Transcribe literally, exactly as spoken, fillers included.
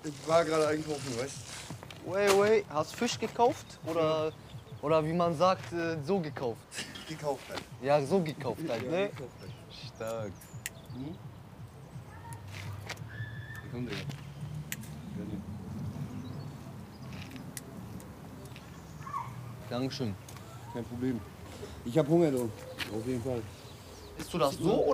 Ich war gerade einkaufen, weißt Wait, wait, hast Fisch gekauft? Oder, oder wie man sagt, äh, so gekauft? du? Gekauft halt. Ja, so gekauft halt, ne? gekauft halt. Stark. Hm? Hier kommt der. Gönn ihn. Dankeschön. Kein Problem. Ich hab Hunger, du. Auf jeden Fall. Isst du das so